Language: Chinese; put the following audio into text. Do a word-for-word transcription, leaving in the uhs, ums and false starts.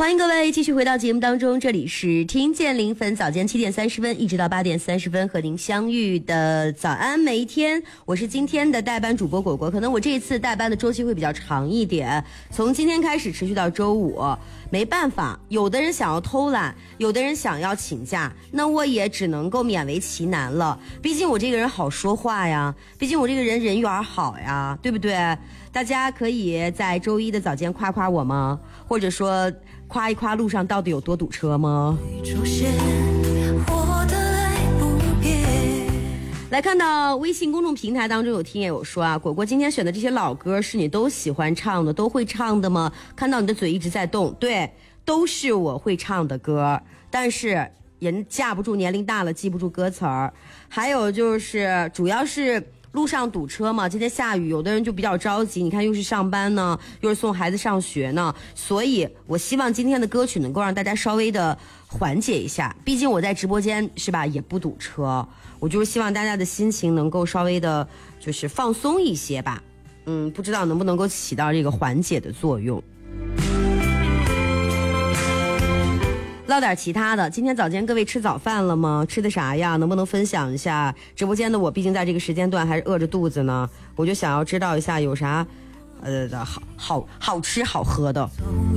欢迎各位继续回到节目当中，这里是听见零分，早间七点三十分一直到八点三十分和您相遇的早安每一天，我是今天的代班主播果果。可能我这一次代班的周期会比较长一点，从今天开始持续到周五，没办法，有的人想要偷懒，有的人想要请假，那我也只能够勉为其难了。毕竟我这个人好说话呀，毕竟我这个人人缘好呀，对不对？大家可以在周一的早间夸夸我吗？或者说夸一夸路上到底有多堵车吗？来看到微信公众平台当中有听友有说啊，果果今天选的这些老歌是你都喜欢唱的，都会唱的吗？看到你的嘴一直在动，对，都是我会唱的歌，但是人架不住年龄大了记不住歌词儿，还有就是主要是路上堵车嘛，今天下雨，有的人就比较着急，你看又是上班呢，又是送孩子上学呢，所以我希望今天的歌曲能够让大家稍微的缓解一下，毕竟我在直播间是吧也不堵车，我就是希望大家的心情能够稍微的就是放松一些吧，嗯，不知道能不能够起到这个缓解的作用。唠点其他的，今天早间各位吃早饭了吗？吃的啥呀？能不能分享一下？直播间的我毕竟在这个时间段还是饿着肚子呢，我就想要知道一下有啥呃好好好吃好喝的。